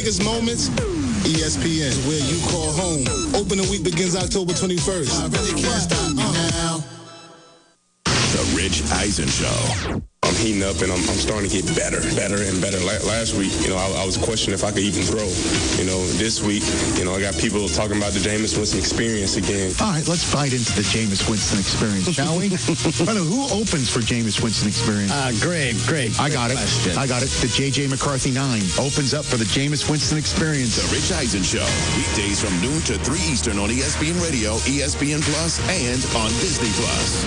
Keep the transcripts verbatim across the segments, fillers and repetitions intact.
biggest moments, E S P N, where you call home. Opening week begins October twenty-first. I really can't stop me now. The Rich Eisen Show. I'm heating up, and I'm, I'm starting to get better, better and better. Last week, you know, I, I was questioning if I could even throw. You know, this week, you know, I got people talking about the Jameis Winston experience again. All right, let's fight into the Jameis Winston experience, shall we? By the way, who opens for Jameis Winston experience? Uh, Greg, Greg. I got it. Question. I got it. The J J McCarthy nine opens up for the Jameis Winston experience. The Rich Eisen Show. Weekdays from noon to three Eastern on E S P N Radio, E S P N Plus, and on Disney Plus.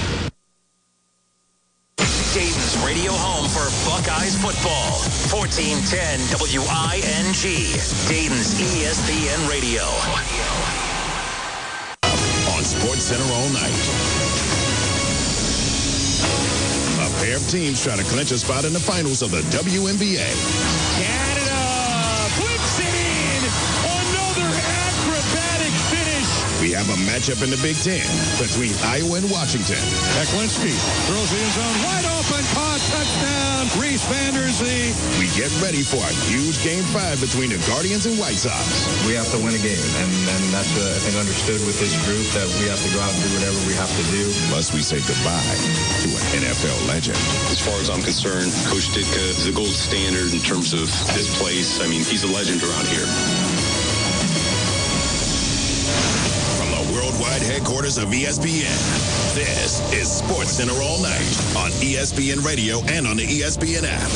Dayton's radio home for Buckeyes football. fourteen ten W I N G. Dayton's E S P N Radio. On Sports Center all night. A pair of teams try to clinch a spot in the finals of the W N B A. Canada flips it in. Another acrobatic finish. We have a matchup in the Big Ten between Iowa and Washington. Eklinski throws the end zone wide open, caught, touchdown, Reese Vanderzee. We get ready for a huge Game five between the Guardians and White Sox. We have to win a game, and, and that's, uh, I think, understood with this group, that we have to go out and do whatever we have to do. Plus, we say goodbye to an N F L legend. As far as I'm concerned, Coach Ditka is the gold standard in terms of this place. I mean, he's a legend around here. Worldwide headquarters of E S P N. This is Sports Center all night on E S P N Radio and on the E S P N app.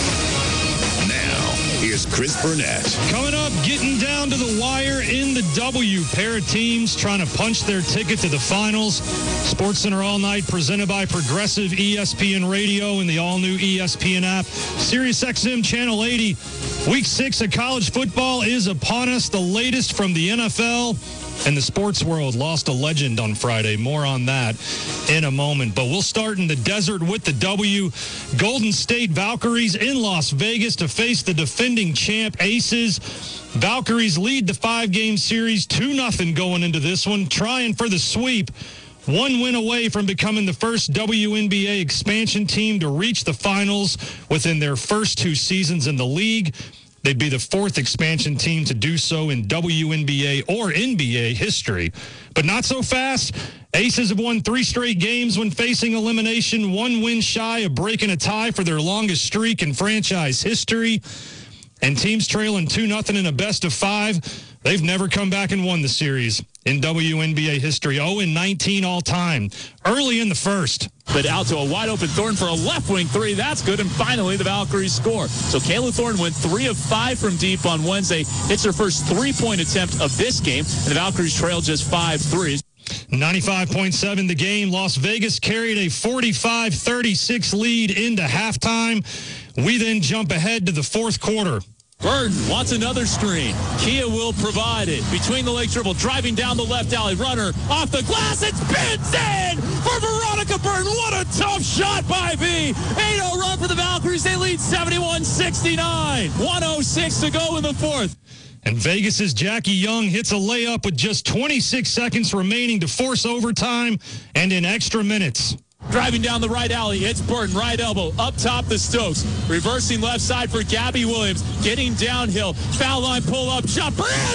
Now, here's Chris Burnett. Coming up, getting down to the wire in the W. Pair of teams trying to punch their ticket to the finals. Sports Center all night presented by Progressive E S P N Radio and the all-new E S P N app. Sirius X M Channel eighty. Week six of college football is upon us. The latest from the N F L. And the sports world lost a legend on Friday. More on that in a moment. But we'll start in the desert with the W. Golden State Valkyries in Las Vegas to face the defending champ Aces. Valkyries lead the five-game series two nothing going into this one, trying for the sweep. One win away from becoming the first W N B A expansion team to reach the finals within their first two seasons in the league. They'd be the fourth expansion team to do so in W N B A or N B A history. But not so fast. Aces have won three straight games when facing elimination, one win shy of breaking a tie for their longest streak in franchise history. And teams trailing two nothing in a best of five, they've never come back and won the series in W N B A history. oh and nineteen all time, early in the first. But out to a wide-open Thornton for a left-wing three. That's good. And finally, the Valkyries score. So Kayla Thornton went three of five from deep on Wednesday. Hits her first three-point attempt of this game. And the Valkyries trail just five threes. ninety-five point seven the game. Las Vegas carried a forty-five thirty-six lead into halftime. We then jump ahead to the fourth quarter. Burton wants another screen. Kia will provide it. Between the leg dribble, driving down the left alley. Runner off the glass. It spins in for Veronica Burton. What a tough shot by V. eight oh run for the Valkyries. They lead seventy-one sixty-nine. one oh six to go in the fourth. And Vegas's Jackie Young hits a layup with just twenty-six seconds remaining to force overtime and in extra minutes. Driving down the right alley, it's Burton, right elbow, up top the Stokes. Reversing left side for Gabby Williams. Getting downhill, foul line pull-up shot.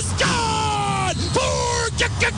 Prescott for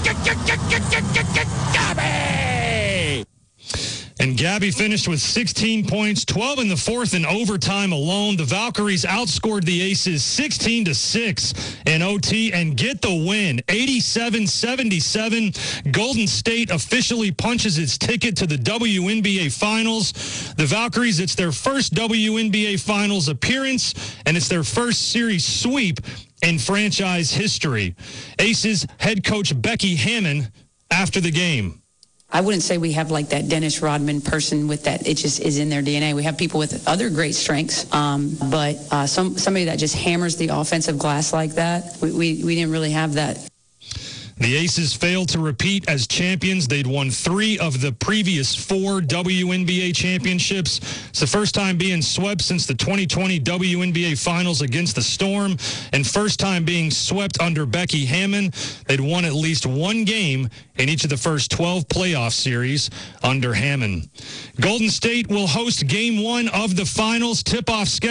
Gabby! And Gabby finished with sixteen points, twelve in the fourth in overtime alone. The Valkyries outscored the Aces sixteen to six in O T and get the win, eighty-seven seventy-seven. Golden State officially punches its ticket to the W N B A Finals. The Valkyries, it's their first W N B A Finals appearance, and it's their first series sweep in franchise history. Aces head coach Becky Hammon after the game. I wouldn't say we have like that Dennis Rodman person with that. It just is in their D N A. We have people with other great strengths, um, but uh, some somebody that just hammers the offensive glass like that. We, we we didn't really have that. The Aces failed to repeat as champions. They'd won three of the previous four W N B A championships. It's the first time being swept since the twenty twenty W N B A Finals against the Storm, and first time being swept under Becky Hammon. They'd won at least one game in each of the first twelve playoff series under Hammon. Golden State will host game one of the finals. Tip-off schedule